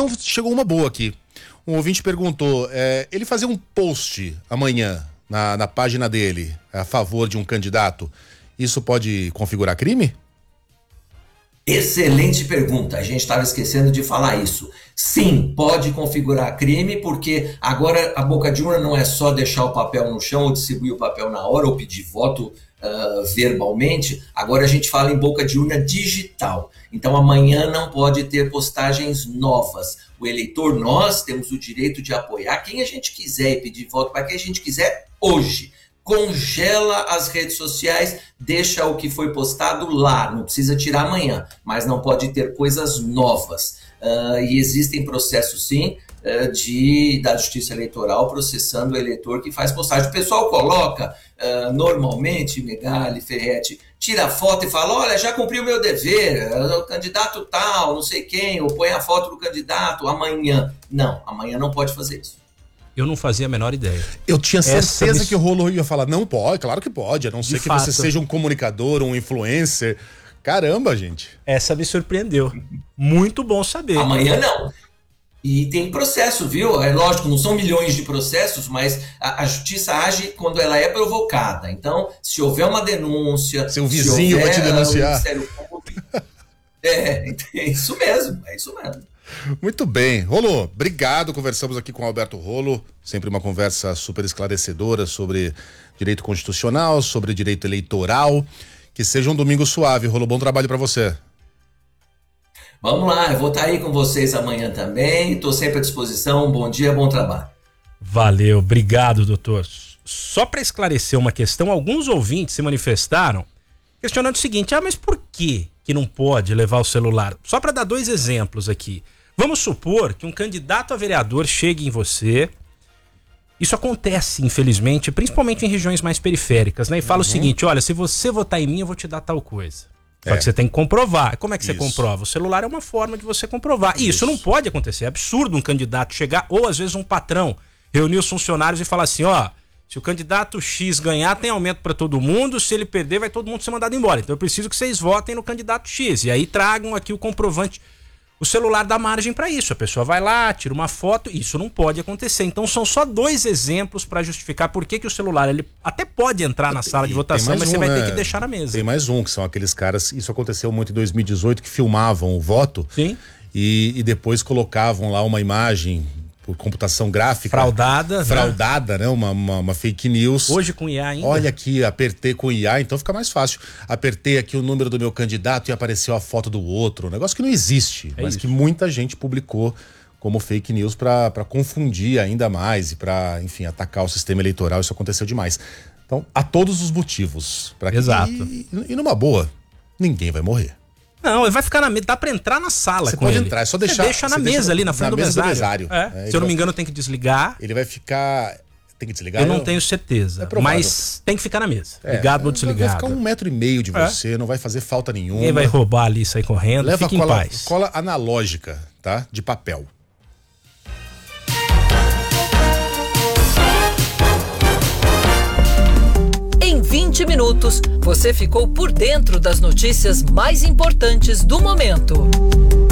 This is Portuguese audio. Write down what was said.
Não, chegou uma boa aqui. Um ouvinte perguntou, ele fazer um post amanhã na página dele a favor de um candidato, isso pode configurar crime? Excelente pergunta, a gente estava esquecendo de falar isso. Sim, pode configurar crime, porque agora a boca de urna não é só deixar o papel no chão ou distribuir o papel na hora ou pedir voto verbalmente, agora a gente fala em boca de urna digital. Então amanhã não pode ter postagens novas. O eleitor, nós temos o direito de apoiar quem a gente quiser e pedir voto para quem a gente quiser hoje. Congela as redes sociais, deixa o que foi postado lá, não precisa tirar amanhã, mas não pode ter coisas novas. E existem processos, sim, da Justiça Eleitoral processando o eleitor que faz postagem. O pessoal coloca, normalmente, Megali, Ferretti, tira a foto e fala, olha, já cumpri o meu dever, o candidato tal, não sei quem, ou põe a foto do candidato amanhã. Não, amanhã não pode fazer isso. Eu não fazia a menor ideia. Eu tinha certeza que o Rolo ia falar, não pode, claro que pode, a não ser que fato. Você seja um comunicador, um influencer. Caramba, gente. Essa me surpreendeu. Muito bom saber. Amanhã não. E tem processo, viu? É lógico, não são milhões de processos, mas a justiça age quando ela é provocada. Então, se houver uma denúncia... Seu vizinho vai te denunciar. É isso mesmo, é isso mesmo. Muito bem. Rolo, obrigado. Conversamos aqui com o Alberto Rolo. Sempre uma conversa super esclarecedora sobre direito constitucional, sobre direito eleitoral. Que seja um domingo suave. Rolo, bom trabalho para você. Vamos lá, eu vou estar aí com vocês amanhã também. Estou sempre à disposição. Bom dia, bom trabalho. Valeu, obrigado, doutor. Só para esclarecer uma questão, alguns ouvintes se manifestaram questionando o seguinte, mas por que não pode levar o celular? Só para dar 2 exemplos aqui. Vamos supor que um candidato a vereador chegue em você, isso acontece, infelizmente, principalmente em regiões mais periféricas, né? E fala o seguinte, olha, se você votar em mim, eu vou te dar tal coisa. Só que você tem que comprovar. Como é que você comprova? O celular é uma forma de você comprovar. E isso não pode acontecer. É absurdo um candidato chegar, ou às vezes um patrão, reunir os funcionários e falar assim, se o candidato X ganhar, tem aumento para todo mundo, se ele perder, vai todo mundo ser mandado embora. Então eu preciso que vocês votem no candidato X. E aí tragam aqui o comprovante. O celular dá margem para isso. A pessoa vai lá, tira uma foto, isso não pode acontecer. Então são só 2 exemplos para justificar por que o celular, ele até pode entrar na sala de votação, mas você vai ter que deixar na mesa. Tem mais um, que são aqueles caras, isso aconteceu muito em 2018, que filmavam o voto. Sim. E depois colocavam lá uma imagem por computação gráfica. Fraudada, né? Uma fake news. Hoje com IA ainda. Olha aqui, apertei com IA, então fica mais fácil. Apertei aqui o número do meu candidato e apareceu a foto do outro. Um negócio que não existe, mas que muita gente publicou como fake news para confundir ainda mais e para, enfim, atacar o sistema eleitoral. Isso aconteceu demais. Então, há todos os motivos para que... Exato. E numa boa, ninguém vai morrer. Não, ele vai ficar na mesa, dá pra entrar na sala você com pode ele. entrar, é só deixar. Você deixa na mesa ali, na frente do mesário. Se eu não me engano, tem que desligar. Ele vai ficar... Tem que desligar? Eu não tenho certeza, mas tem que ficar na mesa. Ligado ou desligado. Vai ficar 1,5 metro de você, não vai fazer falta nenhuma. Ninguém vai roubar ali e sair correndo, leva fica em paz. Cola analógica, tá? De papel. Em 20 minutos, você ficou por dentro das notícias mais importantes do momento.